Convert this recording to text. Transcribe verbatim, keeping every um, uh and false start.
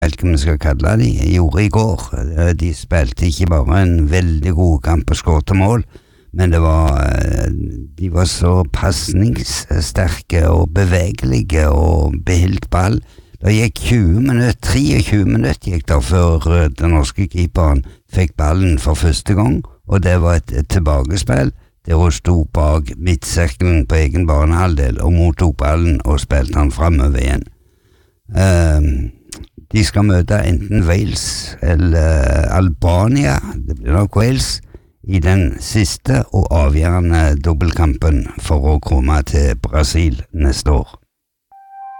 hva vi skal kalle de, gjorde i går. De spilte ikke bare en veldig god kamp og skårte mål, men det var, de var så passningssterke og bevegelige og beholdt ball. Det gikk tjue minutter, treogtjue minutter gikk det før den norske keeperen fikk ballen for første gang, og det var et, et tilbakespill der hun stod bak midtsirkelen på egen banehalvdel og mottok ballen og spilte han fremover igjen. Um, De skal møte enten Wales eller Albania, det blir nok Wales, i den siste og avgjørende dobbeltkampen for å komme til Brasil neste år.